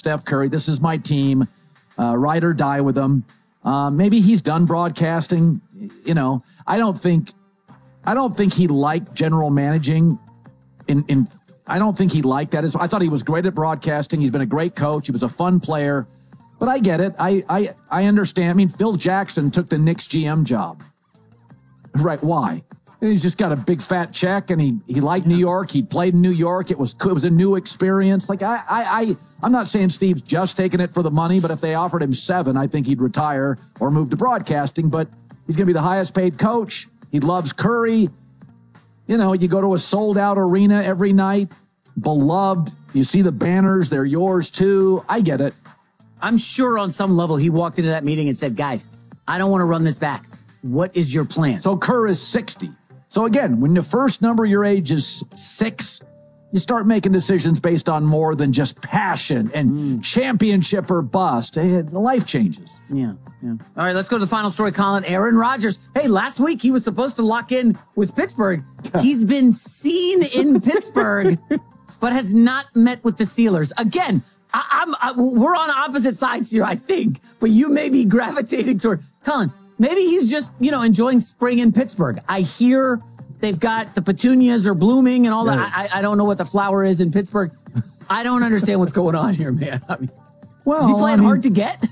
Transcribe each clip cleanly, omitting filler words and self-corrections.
Steph Curry. This is my team. Ride or die with them. Maybe he's done broadcasting. You know, I don't think he liked general managing. I don't think he liked that. I thought he was great at broadcasting. He's been a great coach. He was a fun player. But I get it. I understand. I mean, Phil Jackson took the Knicks GM job. Right. Why? He's just got a big fat check, and he liked New York. He played in New York. It was a new experience. Like I'm not saying Steve's just taking it for the money, but if they offered him $7, I think he'd retire or move to broadcasting. But he's going to be the highest paid coach. He loves Curry. You know, you go to a sold out arena every night, beloved. You see the banners; they're yours too. I get it. I'm sure on some level he walked into that meeting and said, "Guys, I don't want to run this back. What is your plan?" So Kerr is 60. So again, when the first number of your age is 6, you start making decisions based on more than just passion and championship or bust. Life changes. Yeah. All right, let's go to the final story, Colin. Aaron Rodgers. Hey, last week he was supposed to lock in with Pittsburgh. He's been seen in Pittsburgh, but has not met with the Steelers. Again, we're on opposite sides here, I think, but you may be gravitating toward Colin. Maybe he's just, enjoying spring in Pittsburgh. I hear they've got the petunias are blooming and all that. I don't know what the flower is in Pittsburgh. I don't understand what's going on here, man. I mean, is he playing hard to get?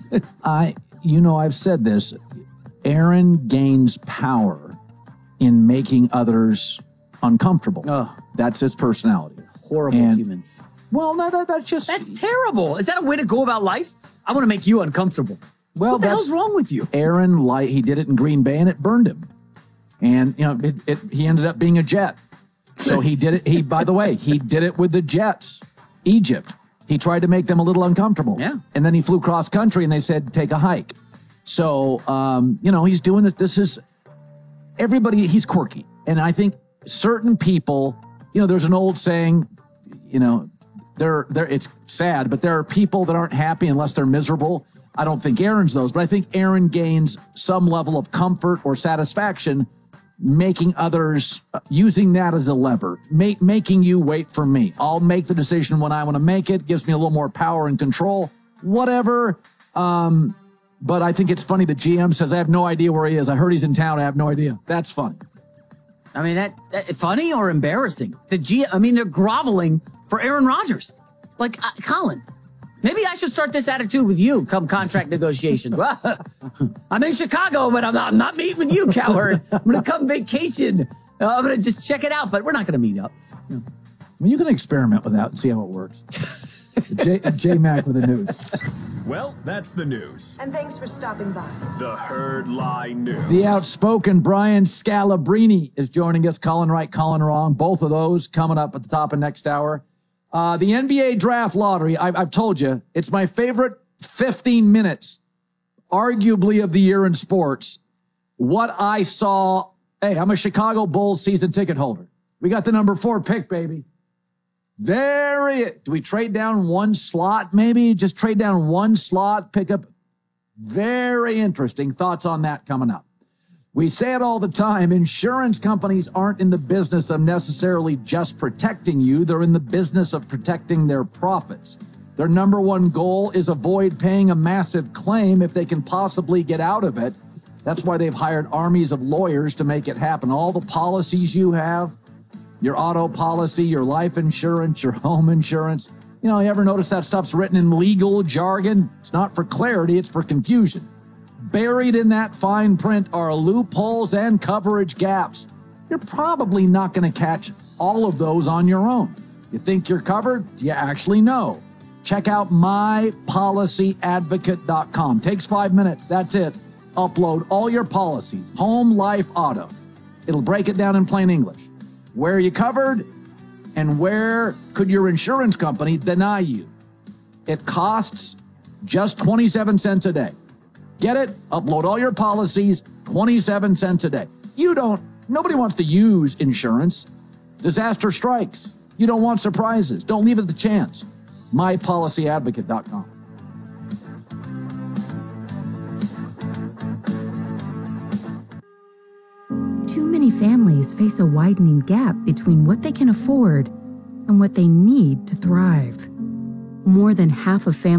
I've said this. Aaron gains power in making others uncomfortable. Oh. That's his personality. Horrible humans. Well, no, that's terrible. Is that a way to go about life? I want to make you uncomfortable. Well, what the hell's wrong with you? Aaron, he did it in Green Bay and it burned him. And, he ended up being a Jet. So he did it. By the way, he did it with the Jets, Egypt. He tried to make them a little uncomfortable. Yeah. And then he flew cross country and they said, take a hike. So, he's doing this. This is everybody. He's quirky. And I think certain people, there's an old saying, it's sad, but there are people that aren't happy unless they're miserable. I don't think Aaron's those, but I think Aaron gains some level of comfort or satisfaction making others, using that as a lever, making you wait for me. I'll make the decision when I want to make it. Gives me a little more power and control, whatever. But I think it's funny the GM says, I have no idea where he is. I heard he's in town. I have no idea. That's funny. I mean, that funny or embarrassing? They're groveling for Aaron Rodgers. Like, Colin, maybe I should start this attitude with you come contract negotiations. Well, I'm in Chicago, but I'm not meeting with you, coward. I'm going to come vacation. I'm going to just check it out, but we're not going to meet up. No. You can experiment with that and see how it works. J Mac with the news. Well, that's the news. And thanks for stopping by. The Herd Lie News. The outspoken Brian Scalabrine is joining us. Colin Right, Colin Wrong. Both of those coming up at the top of next hour. The NBA Draft Lottery, I've told you, it's my favorite 15 minutes, arguably, of the year in sports. What I saw, hey, I'm a Chicago Bulls season ticket holder. We got the number 4 pick, baby. Do we trade down one slot, maybe? Just trade down one slot, pick up. Very interesting thoughts on that coming up. We say it all the time. Insurance companies aren't in the business of necessarily just protecting you. They're in the business of protecting their profits. Their number one goal is avoid paying a massive claim if they can possibly get out of it. That's why they've hired armies of lawyers to make it happen. All the policies you have, your auto policy, your life insurance, your home insurance. You ever notice that stuff's written in legal jargon? It's not for clarity, it's for confusion. Buried in that fine print are loopholes and coverage gaps. You're probably not going to catch all of those on your own. You think you're covered? Do you actually know? Check out mypolicyadvocate.com. Takes 5 minutes. That's it. Upload all your policies, home, life, auto. It'll break it down in plain English. Where are you covered? And where could your insurance company deny you? It costs just 27 cents a day. Get it? Upload all your policies, 27 cents a day. Nobody wants to use insurance. Disaster strikes. You don't want surprises. Don't leave it to chance. mypolicyadvocate.com. Too many families face a widening gap between what they can afford and what they need to thrive. More than half of families